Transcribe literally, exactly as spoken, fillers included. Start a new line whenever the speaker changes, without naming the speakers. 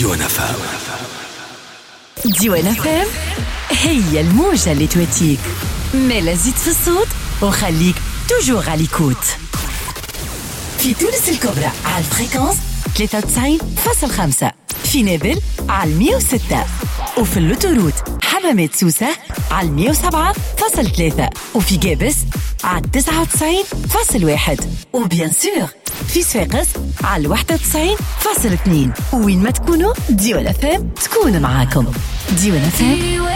ديوان فام.
ديوان فام هي الموجة اللي تواتيك، مالا زيد في الصوت وخليك توجور على ليكوت. في تونس الكبرى على الفريكونس ثلاثة وتسعين فاصل خمسة، في نابل على مية وستة، وفي اللوتوروت حمامات سوسة على مية وسبعة فاصل ثلاثة، وفي جابس على تسعة وتسعين فاصل واحد، وبيان سور في صفاقس على واحد وتسعين فاصل اثنين. وين ما تكونوا ديوان فام تكون معاكم. ديوان فام